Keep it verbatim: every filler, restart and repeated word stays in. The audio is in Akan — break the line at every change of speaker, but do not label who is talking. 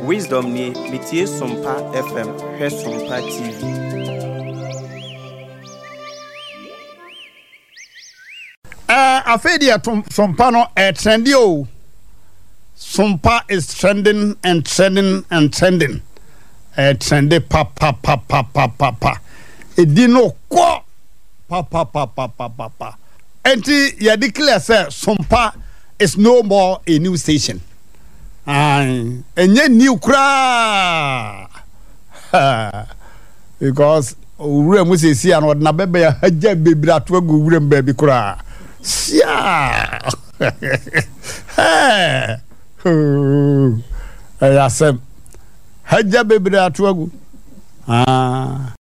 Wisdom ni metie Sompa F M, hwe Sompa T V.
Uh, Afedia Sompa no eh, trendy o. Sompa is trending and trending and trending. Eh, trendy pa pa pa pa pa pa pa. Edino kwa pa pa pa pa pa pa pa. Enti ya declare say Sompa is no more a new station. Aye, enye new kra. Because ure mu sesi an na bebe ya haja bebira to agu ure mbabi kra. Sia. Hey. Ayasem. Haja bebira to agu. Ah.